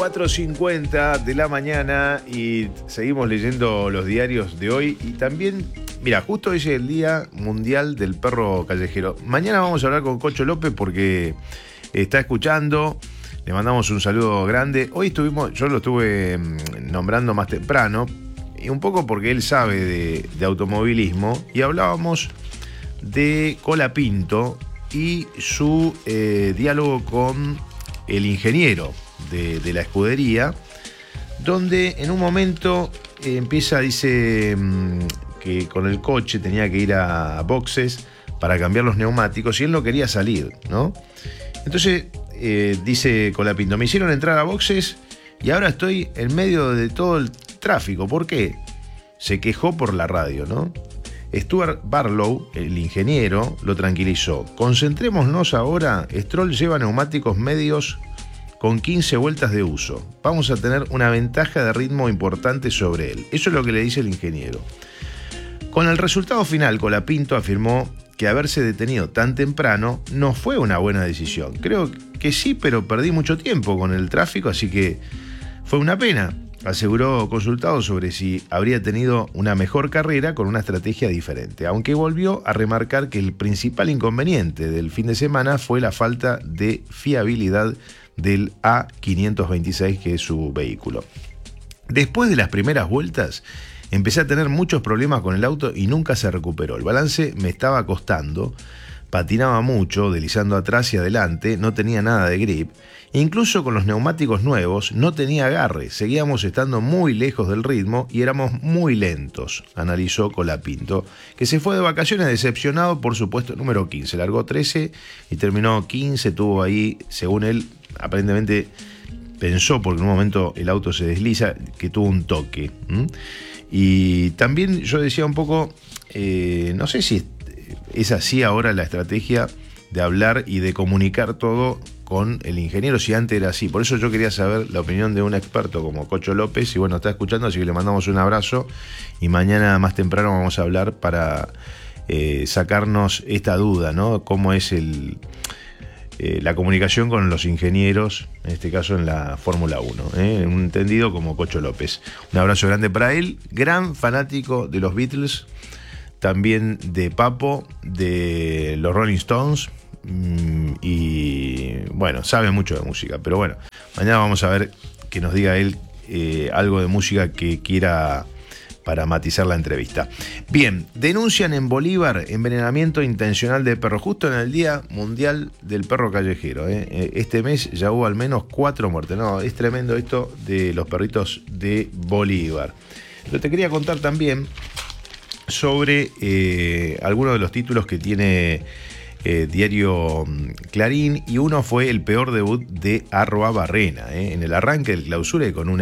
4:50 de la mañana y seguimos leyendo los diarios de hoy. Y también, mira, justo hoy es el Día Mundial del Perro Callejero. Mañana vamos a hablar con Cocho López porque está escuchando. Le mandamos un saludo grande. Hoy yo lo estuve nombrando más temprano, y un poco porque él sabe de automovilismo, y hablábamos de Colapinto y su diálogo con el ingeniero de la escudería, donde en un momento dice que con el coche tenía que ir a boxes para cambiar los neumáticos y él no quería salir, ¿no? Entonces dice Colapinto: me hicieron entrar a boxes y ahora estoy en medio de todo el tráfico. ¿Por qué? Se quejó por la radio, ¿no? Stuart Barlow, el ingeniero, lo tranquilizó. Concentrémonos ahora, Stroll lleva neumáticos medios con 15 vueltas de uso. Vamos a tener una ventaja de ritmo importante sobre él. Eso es lo que le dice el ingeniero. Con el resultado final, Colapinto afirmó que haberse detenido tan temprano no fue una buena decisión. Creo que sí, pero perdí mucho tiempo con el tráfico, así que fue una pena. Aseguró consultado sobre si habría tenido una mejor carrera con una estrategia diferente, aunque volvió a remarcar que el principal inconveniente del fin de semana fue la falta de fiabilidad del A526, que es su vehículo. Después de las primeras vueltas, empecé a tener muchos problemas con el auto y nunca se recuperó. El balance me estaba costando, patinaba mucho, deslizando atrás y adelante, no tenía nada de grip. Incluso con los neumáticos nuevos no tenía agarre, seguíamos estando muy lejos del ritmo y éramos muy lentos, analizó Colapinto, que se fue de vacaciones decepcionado por su puesto número 15. Largó 13 y terminó 15, tuvo ahí, según él, aparentemente pensó, porque en un momento el auto se desliza, que tuvo un toque. Y también yo decía un poco, no sé si es así ahora la estrategia de hablar y de comunicar todo con el ingeniero, si antes era así. Por eso yo quería saber la opinión de un experto como Cocho López, y bueno, está escuchando, así que le mandamos un abrazo, y mañana más temprano vamos a hablar para sacarnos esta duda, ¿no? Cómo es la comunicación con los ingenieros, en este caso en la Fórmula 1, un entendido como Cocho López. Un abrazo grande para él, gran fanático de los Beatles, también de Papo, de los Rolling Stones, y bueno, sabe mucho de música. Pero bueno, mañana vamos a ver que nos diga él algo de música que quiera para matizar la entrevista. Bien, denuncian en Bolívar envenenamiento intencional de perro, justo en el Día Mundial del Perro Callejero. Este mes ya hubo al menos 4 muertes. No, es tremendo esto de los perritos de Bolívar. Pero te quería contar también sobre algunos de los títulos que tiene diario Clarín, y uno fue el peor debut de Arroabarrena en el arranque del Clausura, y con un